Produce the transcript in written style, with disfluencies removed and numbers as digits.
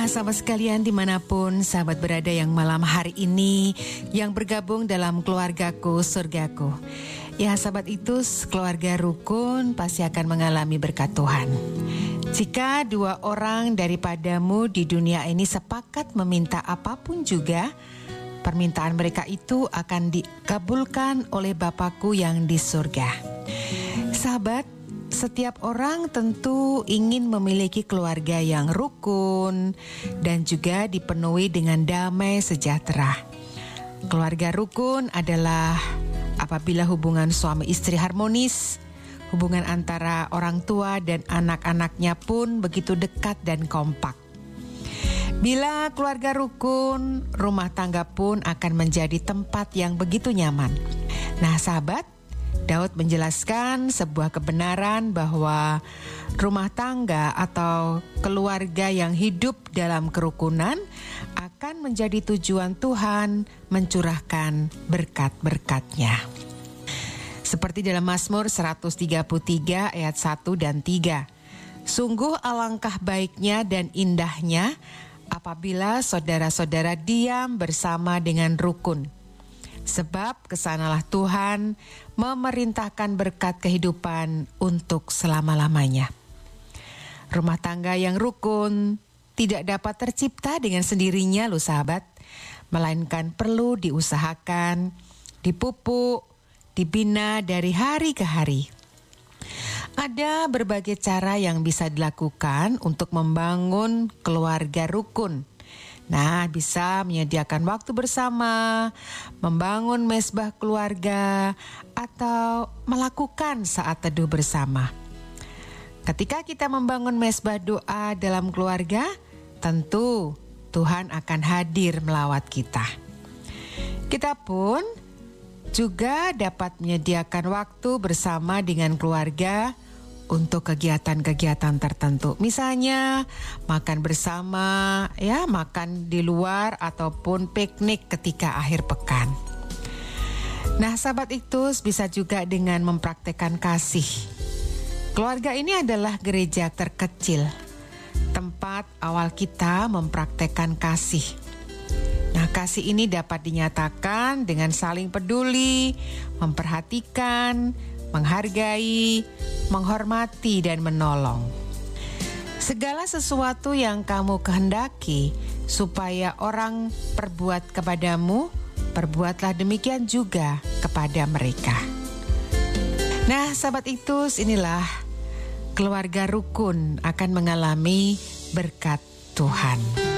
Ya, sahabat sekalian dimanapun sahabat berada yang malam hari ini yang bergabung dalam keluargaku surgaku. Ya, sahabat itu keluarga rukun pasti akan mengalami berkat Tuhan. Jika dua orang daripadamu di dunia ini sepakat meminta apapun juga, permintaan mereka itu akan dikabulkan oleh Bapakku yang di surga. Sahabat, setiap orang tentu ingin memiliki keluarga yang rukun dan juga dipenuhi dengan damai sejahtera. Keluarga rukun adalah apabila hubungan suami istri harmonis, hubungan antara orang tua dan anak-anaknya pun begitu dekat dan kompak. Bila keluarga rukun, rumah tangga pun akan menjadi tempat yang begitu nyaman. Nah, sahabat, Daud menjelaskan sebuah kebenaran bahwa rumah tangga atau keluarga yang hidup dalam kerukunan akan menjadi tujuan Tuhan mencurahkan berkat-berkat-Nya. Seperti dalam Mazmur 133 ayat 1 dan 3. Sungguh alangkah baiknya dan indahnya apabila saudara-saudara diam bersama dengan rukun. Sebab kesanalah Tuhan memerintahkan berkat kehidupan untuk selama-lamanya. Rumah tangga yang rukun tidak dapat tercipta dengan sendirinya loh sahabat, melainkan perlu diusahakan, dipupuk, dibina dari hari ke hari. Ada berbagai cara yang bisa dilakukan untuk membangun keluarga rukun. Nah, bisa menyediakan waktu bersama, membangun mezbah keluarga, atau melakukan saat teduh bersama. Ketika kita membangun mezbah doa dalam keluarga, tentu Tuhan akan hadir melawat kita. Kita pun juga dapat menyediakan waktu bersama dengan keluarga untuk kegiatan-kegiatan tertentu. Misalnya makan bersama, ya makan di luar ataupun piknik ketika akhir pekan. Nah, sahabat Iktus bisa juga dengan mempraktekkan kasih. Keluarga ini adalah gereja terkecil, tempat awal kita mempraktekkan kasih. Nah, kasih ini dapat dinyatakan dengan saling peduli, memperhatikan, menghargai, menghormati dan menolong. Segala sesuatu yang kamu kehendaki supaya orang perbuat kepadamu, perbuatlah demikian juga kepada mereka. Nah, sahabat Iktus, inilah keluarga rukun akan mengalami berkat Tuhan.